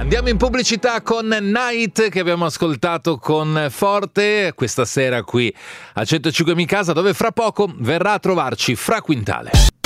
Andiamo in pubblicità con Night, che abbiamo ascoltato con Forte questa sera qui a 105 in casa, dove fra poco verrà a trovarci Fra Quintale.